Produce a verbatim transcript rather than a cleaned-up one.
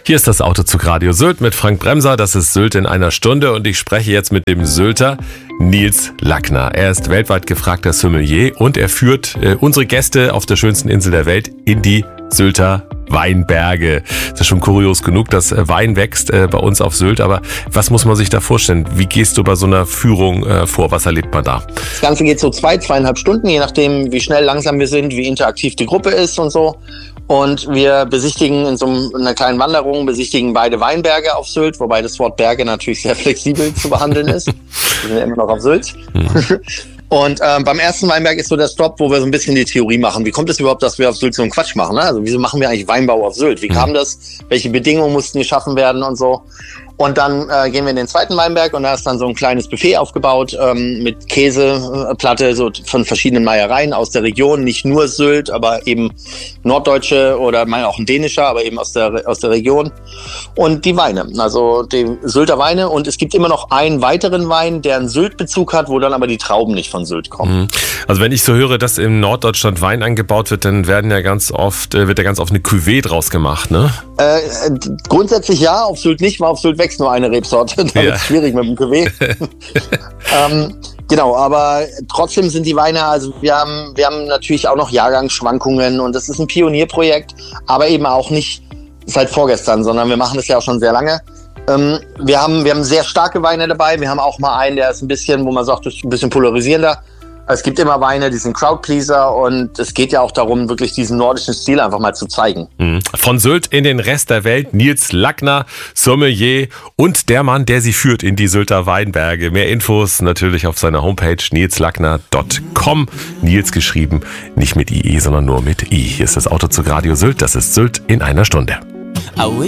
Hier ist das Autozug Radio Sylt mit Frank Bremser. Das ist Sylt in einer Stunde und ich spreche jetzt mit dem Sylter Nils Lackner. Er ist weltweit gefragter Sommelier und er führt äh, unsere Gäste auf der schönsten Insel der Welt in die Sylter Weinberge. Das ist schon kurios genug, dass Wein wächst äh, bei uns auf Sylt. Aber was muss man sich da vorstellen? Wie gehst du bei so einer Führung äh, vor? Was erlebt man da? Das Ganze geht so zwei, zweieinhalb Stunden, je nachdem, wie schnell, langsam wir sind, wie interaktiv die Gruppe ist und so. Und wir besichtigen in so einer kleinen Wanderung, besichtigen beide Weinberge auf Sylt, wobei das Wort Berge natürlich sehr flexibel zu behandeln ist. Wir sind ja immer noch auf Sylt. Mhm. Und ähm, beim ersten Weinberg ist so der Stopp, wo wir so ein bisschen die Theorie machen. Wie kommt es überhaupt, dass wir auf Sylt so einen Quatsch machen? Ne? Also wieso machen wir eigentlich Weinbau auf Sylt? Wie kam das? Welche Bedingungen mussten geschaffen werden und so? Und dann äh, gehen wir in den zweiten Weinberg und da ist dann so ein kleines Buffet aufgebaut ähm, mit Käseplatte so von verschiedenen Meiereien aus der Region. Nicht nur Sylt, aber eben norddeutsche oder mal auch ein dänischer, aber eben aus der aus der Region. Und die Weine, also die Sylter Weine. Und es gibt immer noch einen weiteren Wein, der einen Sylt-Bezug hat, wo dann aber die Trauben nicht von Sylt kommen. Also wenn ich so höre, dass in Norddeutschland Wein angebaut wird, dann werden ja ganz oft, wird ja ganz oft eine Cuvée draus gemacht, ne? Äh, grundsätzlich ja, auf Sylt nicht, weil auf Sylt wächst nur eine Rebsorte, da wird es schwierig mit dem Cuvée. ähm, genau, aber trotzdem sind die Weine, also wir haben, wir haben natürlich auch noch Jahrgangsschwankungen und das ist ein Pionierprojekt, aber eben auch nicht seit vorgestern, sondern wir machen das ja auch schon sehr lange. Ähm, wir haben, wir haben sehr starke Weine dabei, wir haben auch mal einen, der ist ein bisschen, wo man sagt, das ist ein bisschen polarisierender. Es gibt immer Weine, die sind Crowdpleaser und es geht ja auch darum, wirklich diesen nordischen Stil einfach mal zu zeigen. Von Sylt in den Rest der Welt, Nils Lackner, Sommelier und der Mann, der sie führt in die Sylter Weinberge. Mehr Infos natürlich auf seiner Homepage nils lackner punkt com. Nils geschrieben, nicht mit I E, sondern nur mit I. Hier ist das Autozug Radio Sylt, das ist Sylt in einer Stunde.